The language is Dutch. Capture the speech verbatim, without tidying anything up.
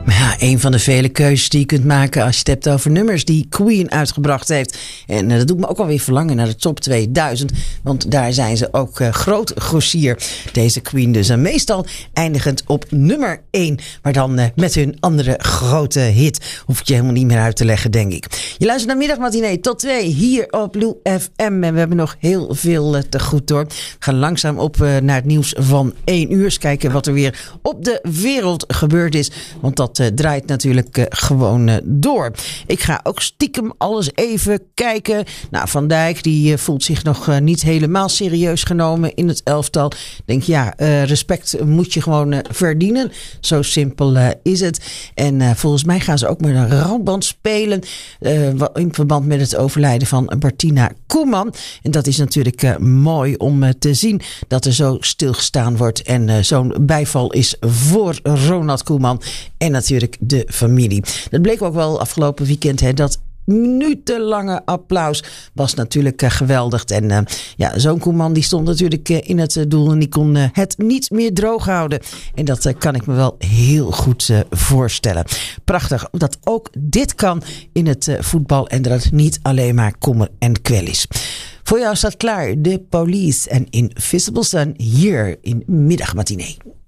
Maar ja, een van de vele keuzes die je kunt maken als je het hebt over nummers die Queen uitgebracht heeft. En uh, dat doet me ook alweer verlangen naar de top tweeduizend. Want daar zijn ze ook uh, groot grossier, deze Queen dus. En meestal eindigend op nummer één. Maar dan uh, met hun andere grote hit. Hoef ik je helemaal niet meer uit te leggen, denk ik. Je luistert naar Middagmatinee tot twee hier op Lou F M. En we hebben nog heel veel uh, te goed door. We gaan langzaam op uh, naar het nieuws van één uur. Eens kijken wat er weer op de wereld gebeurd is. Want dat uh, draait natuurlijk uh, gewoon uh, door. Ik ga ook stiekem alles even kijken. Nou, Van Dijk die uh, voelt zich nog uh, niet helemaal serieus genomen in het elftal. Ik denk ja, uh, respect moet je gewoon uh, verdienen. Zo simpel uh, is het. En uh, volgens mij gaan ze ook met een randband spelen. Uh, in verband met het overlijden van Martina Koeman. En dat is natuurlijk uh, mooi om uh, te zien dat er zo stilgestaan wordt. En uh, zo'n bijval is voor Ronald Koeman. En natuurlijk de familie. Dat bleek ook wel afgelopen weekend. Hè, dat minutenlange applaus was natuurlijk uh, geweldig. En uh, ja, zo'n Koeman die stond natuurlijk uh, in het uh, doel. En die kon uh, het niet meer droog houden. En dat uh, kan ik me wel heel goed uh, voorstellen. Prachtig dat ook dit kan in het uh, voetbal. En dat het niet alleen maar kommer en kwel is. Voor jou staat klaar de Police en Invisible Sun hier in Middagmatinee.